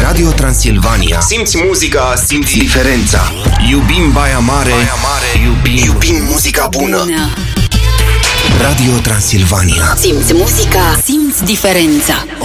Radio Transilvania. Simți muzica, simți diferența. Iubim Baia Mare, iubim muzica bună. Radio Transilvania. Simți muzica, simți diferența.